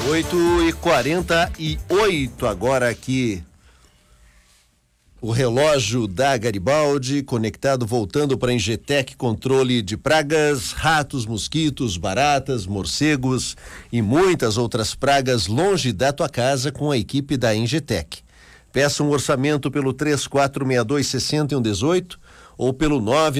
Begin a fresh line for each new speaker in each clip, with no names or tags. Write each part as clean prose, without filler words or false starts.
8h48 agora aqui. O relógio da Garibaldi conectado, voltando para a Engetec, controle de pragas, ratos, mosquitos, baratas, morcegos e muitas outras pragas longe da tua casa com a equipe da Engetec. Peça um orçamento pelo 3462-6118 ou pelo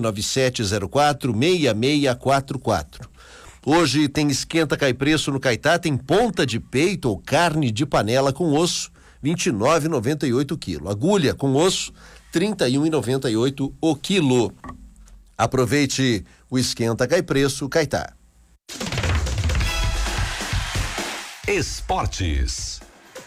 99704-6644. Hoje tem esquenta cai preço no Caetá, tem ponta de peito ou carne de panela com osso, R$ 29,98 o quilo. Agulha com osso, R$ 31,98 o quilo. Aproveite o esquenta cai preço Caetá.
Esportes.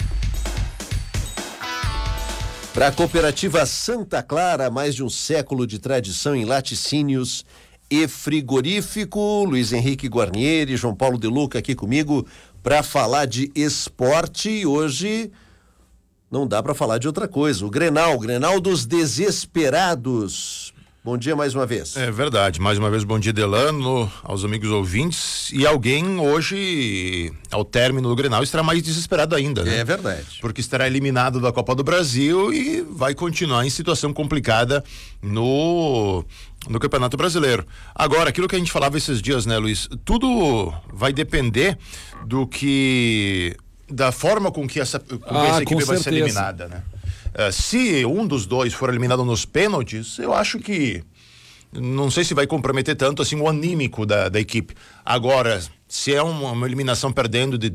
Para a Cooperativa Santa Clara, mais de um século de tradição em laticínios e frigorífico. Luiz Henrique Guarnieri, João Paulo De Luca aqui comigo para falar de esporte. E hoje não dá para falar de outra coisa. O Grenal dos desesperados. Bom dia mais uma vez.
É verdade, mais uma vez bom dia, Delano, aos amigos ouvintes, e alguém hoje, ao término do Grenal, estará mais desesperado ainda, né?
É verdade.
Porque estará eliminado da Copa do Brasil e vai continuar em situação complicada no Campeonato Brasileiro. Agora, aquilo que a gente falava esses dias, né, Luiz, tudo vai depender da forma com que essa equipe vai ser eliminada, né? Se um dos dois for eliminado nos pênaltis, eu acho que não sei se vai comprometer tanto assim o anímico da equipe. Agora, se é uma eliminação perdendo de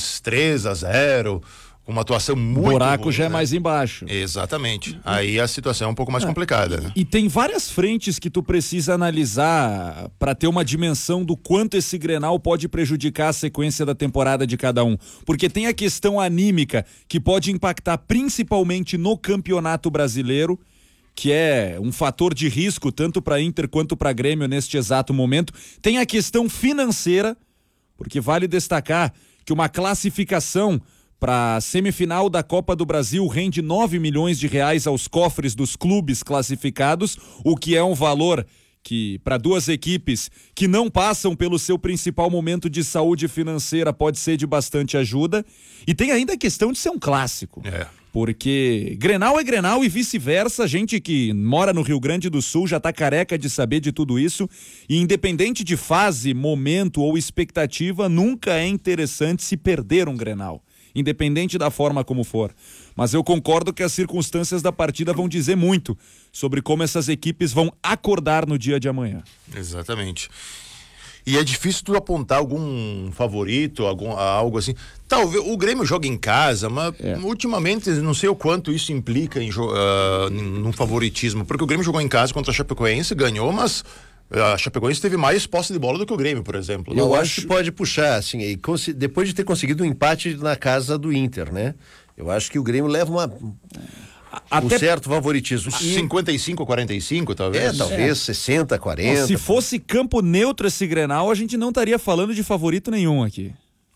2-3-0, com uma atuação muito
o buraco
ruim,
já é
né?
mais embaixo.
Exatamente. Aí a situação é um pouco mais complicada, né?
E tem várias frentes que tu precisa analisar para ter uma dimensão do quanto esse Grenal pode prejudicar a sequência da temporada de cada um. Porque tem a questão anímica, que pode impactar principalmente no Campeonato Brasileiro, que é um fator de risco tanto para Inter quanto para Grêmio neste exato momento. Tem a questão financeira, porque vale destacar que uma classificação para a semifinal da Copa do Brasil rende 9 milhões de reais aos cofres dos clubes classificados, o que é um valor que, para duas equipes que não passam pelo seu principal momento de saúde financeira, pode ser de bastante ajuda. E tem ainda a questão de ser um clássico. Porque Grenal é Grenal e vice-versa. A gente que mora no Rio Grande do Sul já tá careca de saber de tudo isso. E independente de fase, momento ou expectativa, nunca é interessante se perder um Grenal, independente da forma como for. Mas eu concordo que as circunstâncias da partida vão dizer muito sobre como essas equipes vão acordar no dia de amanhã.
Exatamente. E é difícil tu apontar algum favorito, algo assim. Talvez o Grêmio joga em casa, mas ultimamente não sei o quanto isso implica num favoritismo, porque o Grêmio jogou em casa contra a Chapecoense, ganhou, mas a Chapecoense teve mais posse de bola do que o Grêmio, por exemplo.
Eu acho que pode puxar, assim, depois de ter conseguido um empate na casa do Inter, né? Eu acho que o Grêmio leva um certo favoritismo.
55-45, talvez?
Talvez 60-40.
Se fosse campo neutro esse Grenal, a gente não estaria falando de favorito nenhum aqui.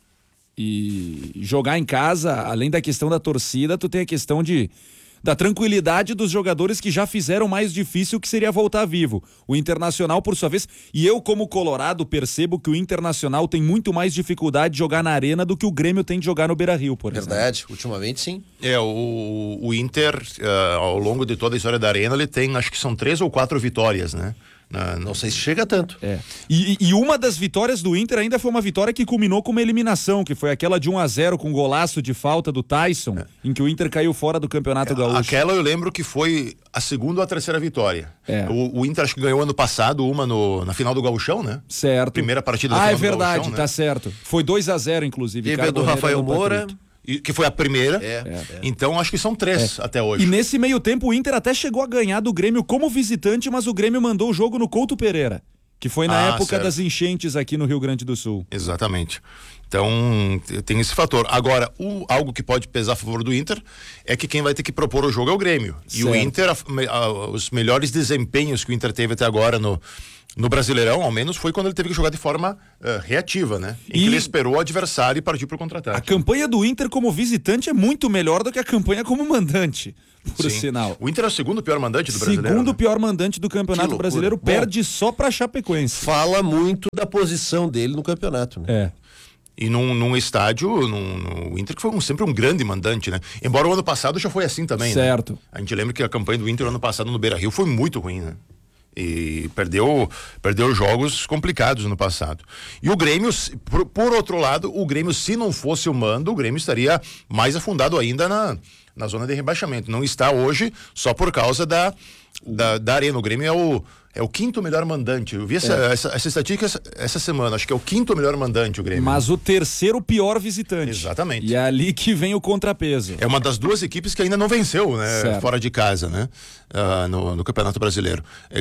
E jogar em casa, além da questão da torcida, tu tem a questão da tranquilidade dos jogadores que já fizeram mais difícil, que seria voltar vivo. O Internacional, por sua vez, e eu como colorado percebo que o Internacional tem muito mais dificuldade de jogar na Arena do que o Grêmio tem de jogar no Beira-Rio, por exemplo.
Verdade, ultimamente sim.
O Inter, ao longo de toda a história da Arena, ele tem, acho que são 3 ou 4 vitórias, né?
Não sei se chega tanto.
E uma das vitórias do Inter ainda foi uma vitória que culminou com uma eliminação, que foi aquela de 1-0 com golaço de falta do Tyson, em que o Inter caiu fora do Campeonato Gaúcho.
Aquela eu lembro que foi a segunda ou a terceira vitória. O Inter acho que ganhou ano passado uma na final do Gauchão, né?
Certo.
Primeira partida da final
é verdade,
do Gauchão,
tá
né?
certo. Foi 2-0, inclusive.
Teve a do Rafael Moura,
que foi a primeira. Então acho que são 3 até hoje.
E nesse meio tempo o Inter até chegou a ganhar do Grêmio como visitante, mas o Grêmio mandou o jogo no Couto Pereira, que foi na época das enchentes aqui no Rio Grande do Sul.
Exatamente. Então tem esse fator. Agora, algo que pode pesar a favor do Inter é que quem vai ter que propor o jogo é o Grêmio.
Certo.
E o Inter, os melhores desempenhos que o Inter teve até agora no Brasileirão, ao menos, foi quando ele teve que jogar de forma reativa, né? Em que ele esperou o adversário e partiu para o contra-ataque.
A campanha do Inter como visitante é muito melhor do que a campanha como mandante, por sinal.
O Inter é o segundo pior mandante do Brasileiro.
Segundo pior mandante do Campeonato Brasileiro, perde só para Chapecoense.
Fala muito da posição dele no campeonato, né?
E num estádio, no Inter, que foi sempre um grande mandante, né? Embora o ano passado já foi assim também,
certo.
Né? A gente lembra que a campanha do Inter ano passado no Beira-Rio foi muito ruim, né? E perdeu jogos complicados no passado. E o Grêmio, por outro lado, o Grêmio, se não fosse o mando, o Grêmio estaria mais afundado ainda na zona de rebaixamento. Não está hoje só por causa da arena. O Grêmio é o quinto melhor mandante. Eu vi essa estatística essa semana. Acho que é o quinto melhor mandante o Grêmio.
Mas o terceiro pior visitante.
Exatamente.
E é ali que vem o contrapeso.
É uma das duas equipes que ainda não venceu, né?
Certo.
Fora de casa, né? No Campeonato Brasileiro.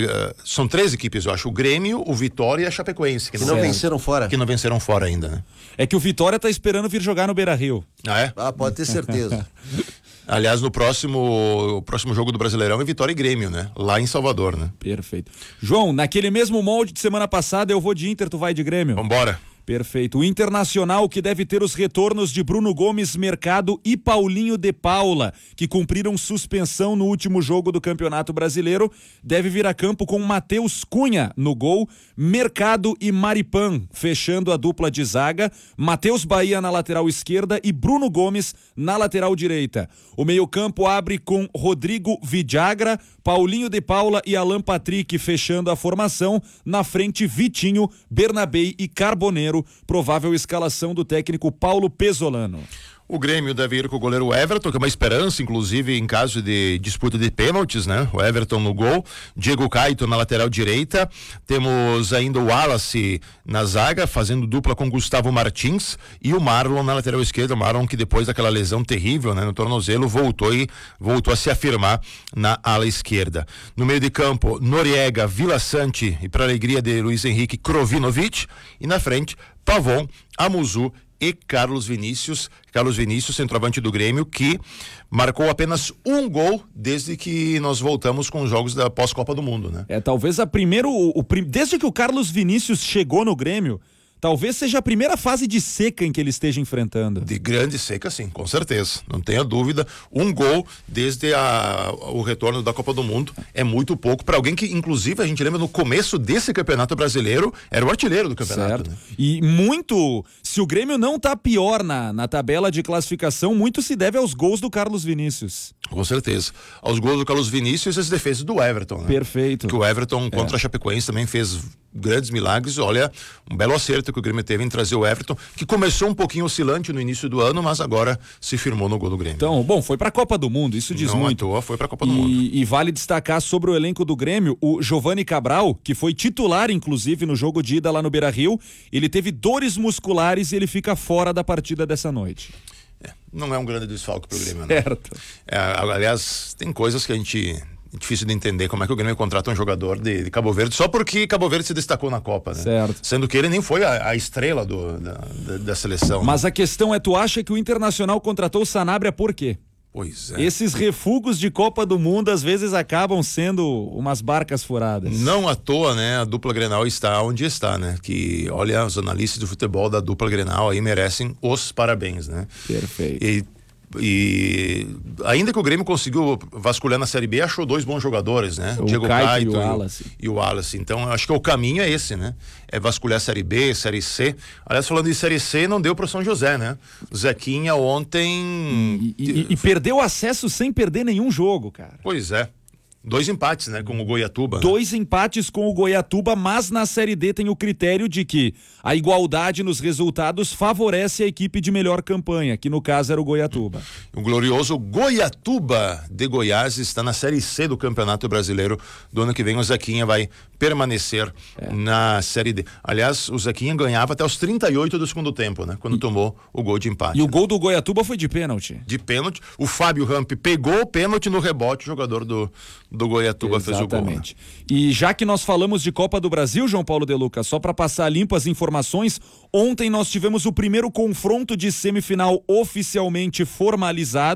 São 3 equipes, eu acho. O Grêmio, o Vitória e a Chapecoense.
Que não venceram fora.
Que não venceram fora ainda, né?
É que o Vitória tá esperando vir jogar no Beira-Rio.
Ah, é?
Ah, pode ter certeza.
Aliás, o próximo jogo do Brasileirão é Vitória e Grêmio, né? Lá em Salvador, né?
Perfeito. João, naquele mesmo molde de semana passada, eu vou de Inter, tu vai de Grêmio?
Vambora.
Perfeito. O Internacional, que deve ter os retornos de Bruno Gomes, Mercado e Paulinho de Paula, que cumpriram suspensão no último jogo do Campeonato Brasileiro, deve vir a campo com Matheus Cunha no gol, Mercado e Maripan fechando a dupla de zaga, Matheus Bahia na lateral esquerda e Bruno Gomes na lateral direita. O meio-campo abre com Rodrigo Vidagra, Paulinho de Paula e Alan Patrick fechando a formação, na frente Vitinho, Bernabei e Carboneiro, provável escalação do técnico Paulo Pesolano.
O Grêmio deve ir com o goleiro Everton, que é uma esperança, inclusive, em caso de disputa de pênaltis, né? O Everton no gol, Diego Caito na lateral direita, temos ainda o Wallace na zaga, fazendo dupla com Gustavo Martins, e o Marlon na lateral esquerda, o Marlon que depois daquela lesão terrível, né, no tornozelo, voltou a se afirmar na ala esquerda. No meio de campo, Noriega, Vila Sante e, para alegria de Luiz Henrique, Krovinovic, e na frente, Pavon, Amuzu e Carlos Vinícius, centroavante do Grêmio, que marcou apenas um gol desde que nós voltamos com os jogos da pós-Copa do Mundo, né?
Talvez desde que o Carlos Vinícius chegou no Grêmio, talvez seja a primeira fase de seca em que ele esteja enfrentando.
De grande seca, sim, com certeza. Não tenha dúvida. Um gol desde o retorno da Copa do Mundo é muito pouco para alguém que, inclusive, a gente lembra no começo desse Campeonato Brasileiro, era o artilheiro do campeonato.
Certo.
Né?
E muito, se o Grêmio não tá pior na tabela de classificação, muito se deve aos gols do Carlos Vinícius.
Com certeza. Aos gols do Carlos Vinícius e as defesas do Everton, né?
Perfeito.
Que o Everton contra a Chapecoense também fez grandes milagres. Olha, um belo acerto que o Grêmio teve em trazer o Everton, que começou um pouquinho oscilante no início do ano, mas agora se firmou no gol do Grêmio.
Então, bom, foi pra Copa do Mundo, isso diz
não
muito.
À toa, foi pra Copa do Mundo.
E vale destacar sobre o elenco do Grêmio, o Giovani Cabral, que foi titular, inclusive, no jogo de ida lá no Beira-Rio, ele teve dores musculares e ele fica fora da partida dessa noite.
Não é um grande desfalque pro Grêmio, né?
Certo.
Aliás, tem coisas que a gente... É difícil de entender como é que o Grêmio contrata um jogador de Cabo Verde só porque Cabo Verde se destacou na Copa, né?
Certo.
Sendo que ele nem foi a estrela da seleção.
Mas a questão é, tu acha que o Internacional contratou o Sanabria por quê?
Pois é.
Esses refugos de Copa do Mundo às vezes acabam sendo umas barcas furadas.
Não à toa, né? A dupla Grenal está onde está, né? Que, olha, os analistas do futebol da dupla Grenal aí merecem os parabéns, né?
Perfeito.
E ainda que o Grêmio conseguiu vasculhar na Série B, achou 2 bons jogadores, né?
O
Diego
Caito
Caito e o Wallace. Então, acho que o caminho é esse, né? É vasculhar a Série B, Série C. Aliás, falando de Série C, não deu pro São José, né? O Zequinha ontem...
E perdeu acesso sem perder nenhum jogo, cara.
Pois é. 2 empates, né, com o Goiatuba.
2 empates com o Goiatuba, mas na Série D tem o critério de que a igualdade nos resultados favorece a equipe de melhor campanha, que no caso era o Goiatuba.
O glorioso Goiatuba de Goiás está na Série C do Campeonato Brasileiro. Do ano que vem o Zequinha vai permanecer na Série D. Aliás, o Zequinha ganhava até os 38 do segundo tempo, né, quando tomou o gol de empate.
E o gol do Goiatuba foi de pênalti.
De pênalti. O Fábio Ramp pegou o pênalti no rebote, o jogador do Goiatuba fez o gol.
Exatamente. E já que nós falamos de Copa do Brasil, João Paulo de Luca, só para passar limpo as informações, ontem nós tivemos o primeiro confronto de semifinal oficialmente formalizado,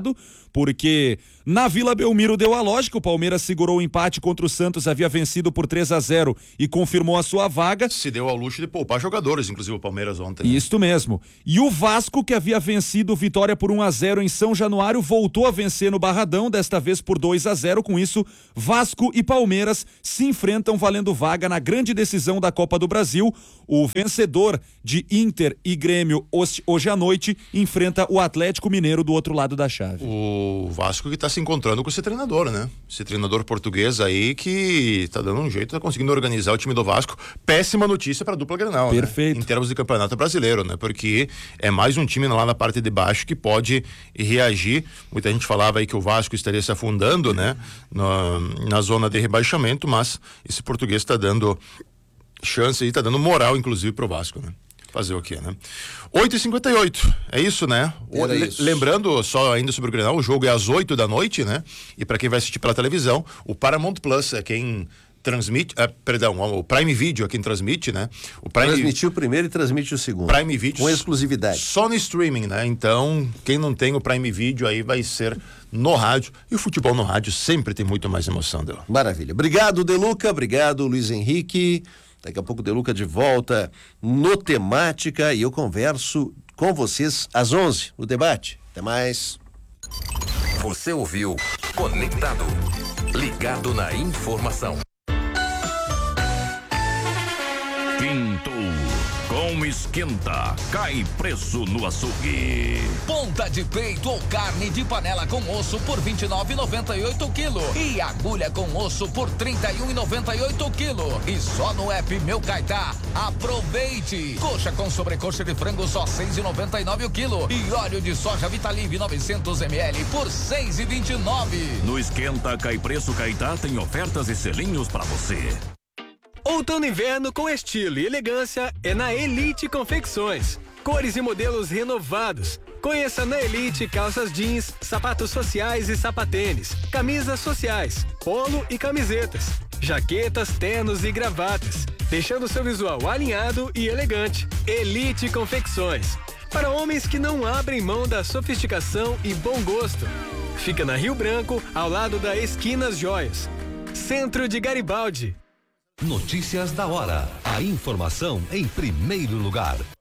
porque na Vila Belmiro deu a lógica, o Palmeiras segurou o empate contra o Santos, havia vencido por 3-0 e confirmou a sua vaga.
Se deu ao luxo de poupar jogadores, inclusive o Palmeiras ontem. Né?
Isto mesmo. E o Vasco, que havia vencido Vitória por 1-0 em São Januário, voltou a vencer no Barradão, desta vez por 2-0. Com isso, Vasco e Palmeiras se enfrentam valendo vaga na grande decisão da Copa do Brasil. O vencedor de Inter e Grêmio hoje à noite enfrenta o Atlético Mineiro do outro lado da chave.
O Vasco que está se encontrando com esse treinador, né? Esse treinador português aí que tá dando um jeito, tá conseguindo organizar o time do Vasco. Péssima notícia para a dupla Grenal,
perfeito,
né? Em termos de campeonato brasileiro, né? Porque é mais um time lá na parte de baixo que pode reagir. Muita gente falava aí que o Vasco estaria se afundando, né? Na zona de rebaixamento, mas esse português está dando chance aí, tá dando moral, inclusive, pro Vasco, né? Fazer o quê, né? 8h58, é isso, né?
Isso.
Lembrando, só ainda sobre o Grenal, o jogo é às 8 da noite, né? E para quem vai assistir pela televisão, o Paramount Plus é quem transmite, o Prime Video é quem transmite, né? O Prime
transmitiu o primeiro e transmite o segundo.
Prime Video
com exclusividade.
Só no streaming, né? Então, quem não tem o Prime Video aí vai ser no rádio. E o futebol no rádio sempre tem muito mais emoção, Del.
Maravilha. Obrigado, Deluca. Obrigado, Luiz Henrique. Daqui a pouco o Deluca de volta no Temática e eu converso com vocês às 11 no debate. Até mais.
Você ouviu Conectado, ligado na informação. Quinto, com esquenta, cai preço no açougue.
Ponta de peito ou carne de panela com osso por R$ 29,98 o quilo. E agulha com osso por R$ 31,98 o quilo. E só no app Meu Caetá. Aproveite! Coxa com sobrecoxa de frango só R$ 6,99 o quilo. E óleo de soja Vitalive 900 ml por R$ 6,29.
No esquenta, cai preço Caetá tem ofertas e selinhos para você.
Outono e inverno com estilo e elegância é na Elite Confecções. Cores e modelos renovados. Conheça na Elite calças jeans, sapatos sociais e sapatênis, camisas sociais, polo e camisetas, jaquetas, ternos e gravatas, deixando seu visual alinhado e elegante. Elite Confecções. Para homens que não abrem mão da sofisticação e bom gosto. Fica na Rio Branco, ao lado da Esquinas Joias. Centro de Garibaldi.
Notícias da hora. A informação em primeiro lugar.